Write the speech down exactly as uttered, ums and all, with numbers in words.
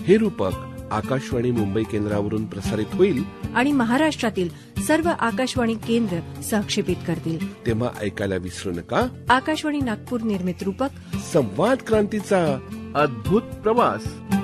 हे रूपक आकाशवाणी मुंबई केंद्रावरून प्रसारित होईल आणि महाराष्ट्रातील सर्व आकाशवाणी केंद्र सहक्षेपित करतील. तेव्हा ऐकायला विसरू नका. आकाशवाणी नागपूर निर्मित रूपक संवाद क्रांतीचा अद्भुत प्रवास.